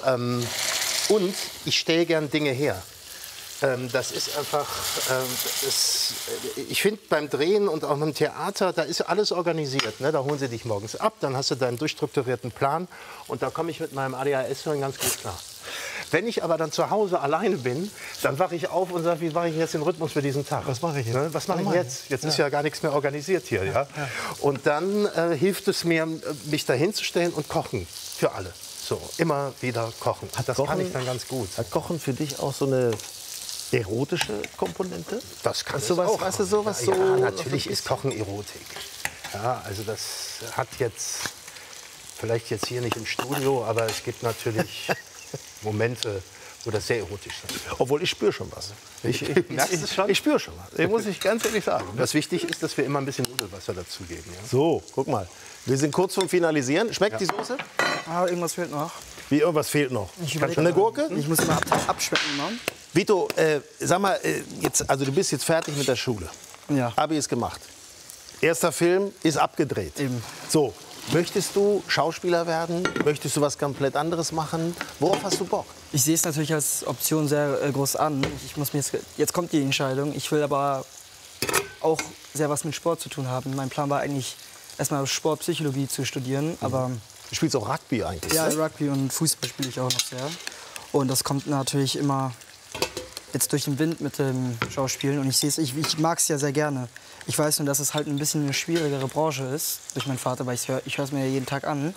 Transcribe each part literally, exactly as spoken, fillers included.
Ähm, und ich stelle gern Dinge her. Ähm, das ist einfach, ähm, das, ich finde beim Drehen und auch im Theater, da ist alles organisiert. Ne? Da holen sie dich morgens ab, dann hast du deinen durchstrukturierten Plan und da komme ich mit meinem A D H S-Hirn ganz gut klar. Wenn ich aber dann zu Hause alleine bin, dann wache ich auf und sage, wie mache ich jetzt den Rhythmus für diesen Tag? Was mache ich jetzt? Ne? Was mache ich jetzt? Jetzt ja. ist ja gar nichts mehr organisiert hier. Ja? Ja. Und dann äh, hilft es mir, mich dahinzustellen und kochen für alle. So, immer wieder kochen. Hat das Kochen, kann ich dann ganz gut. Hat Kochen für dich auch so eine erotische Komponente? Das kann ist es sowas, auch. Weißt du, sowas ja, so? ja, natürlich ist Kochen Erotik. Ja, also das hat jetzt, vielleicht jetzt hier nicht im Studio, aber es gibt natürlich Momente, wo das sehr erotisch ist. Obwohl, ich spüre schon was. Ich, ich, ich, ich spüre schon was. Das muss ich ganz ehrlich sagen. Was wichtig ist, dass wir immer ein bisschen Nudelwasser dazugeben. Ja? So, guck mal. Wir sind kurz vorm Finalisieren. Schmeckt ja. die Soße? Ah, irgendwas fehlt noch. Wie, irgendwas fehlt noch? Ich Eine Gurke? Ich muss mal ab, abschmecken. Ne? Vito, äh, sag mal, äh, jetzt, also du bist jetzt fertig mit der Schule. Ja. Abi ist gemacht. Erster Film ist abgedreht. Eben. So, möchtest du Schauspieler werden? Möchtest du was komplett anderes machen? Worauf hast du Bock? Ich sehe es natürlich als Option sehr äh, groß an. Ich muss mir jetzt, jetzt kommt die Entscheidung. Ich will aber auch sehr was mit Sport zu tun haben. Mein Plan war eigentlich erstmal Sportpsychologie zu studieren, mhm. aber du spielst auch Rugby eigentlich? Ja, ne? Rugby und Fußball spiele ich auch noch sehr. Und das kommt natürlich immer jetzt durch den Wind mit dem Schauspielen. Und ich sehe es, ich, ich mag es ja sehr gerne. Ich weiß nur, dass es halt ein bisschen eine schwierigere Branche ist durch meinen Vater, weil ich höre ich es mir ja jeden Tag an.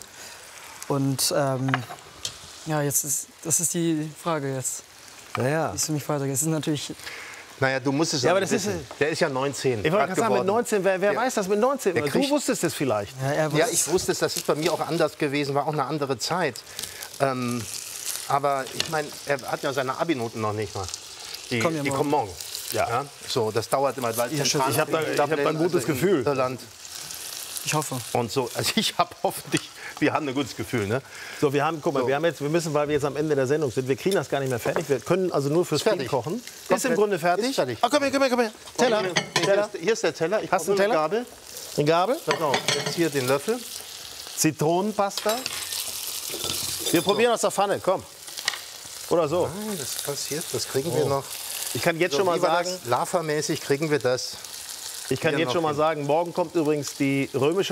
Und ähm, ja, jetzt ist das ist die Frage jetzt. Naja. Wie es für mich weitergeht. Es ist natürlich. Naja, du musst es ja, aber das das ist, Der ist ja neunzehn. Ich wollte gerade sagen, mit neunzehn, wer, wer der, weiß das mit neunzehn? Du kriegt, wusstest es vielleicht. Ja, er ja, ich wusste es. Das ist bei mir auch anders gewesen, war auch eine andere Zeit. Ähm, aber ich meine, er hat ja seine Abi-Noten noch nicht mal. Die, Komm ja die morgen. kommen morgen. Ja. Ja, so, das dauert immer. Weil Ich habe da, ich hab da ein gutes Gefühl. Irland Ich hoffe. und so. Also ich habe hoffentlich, wir haben ein gutes Gefühl. Ne? So, wir haben, guck mal, So. wir haben jetzt, wir müssen, weil wir jetzt am Ende der Sendung sind, wir kriegen das gar nicht mehr fertig. Wir können also nur fürs Fertig. Team kochen. Ist Komplett. im Grunde fertig. Ist fertig. Ah, komm her, komm her, komm her. Teller. Hier, Teller. ist, hier ist der Teller. Ich Hast brauche du einen nur eine Teller? Gabel. Eine Gabel. Genau, jetzt hier den Löffel. Zitronenpasta. Wir probieren aus der Pfanne, komm. Oder so. Nein, das passiert, das kriegen wir noch. Ich kann jetzt So, schon mal wie war sagen, das? Lava-mäßig kriegen wir das. ich kann hier jetzt noch schon mal hin. sagen, morgen kommt übrigens die römische